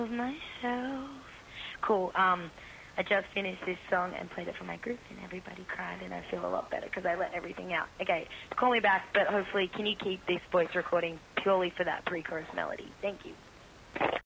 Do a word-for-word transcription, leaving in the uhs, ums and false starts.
Of myself. Cool. Um, I just finished this song and played it for my group, and everybody cried, and I feel a lot better because I let everything out. Okay, call me back, but hopefully, can you keep this voice recording purely for that pre-chorus melody? Thank you.